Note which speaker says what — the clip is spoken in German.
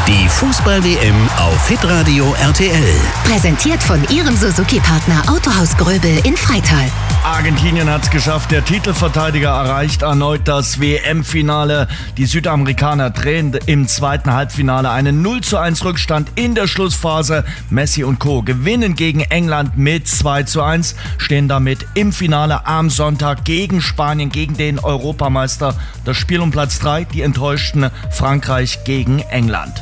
Speaker 1: Die Fußball-WM auf hitradio RTL.
Speaker 2: Präsentiert von Ihrem Suzuki-Partner Autohaus Gröbel in Freital.
Speaker 3: Argentinien hat es geschafft, der Titelverteidiger erreicht erneut das WM-Finale. Die Südamerikaner drehen im zweiten Halbfinale einen 0:1 Rückstand in der Schlussphase. Messi und Co. gewinnen gegen England mit 2:1, stehen damit im Finale am Sonntag gegen Spanien, gegen den Europameister. Das Spiel um Platz 3, die enttäuschten Frankreich gegen England.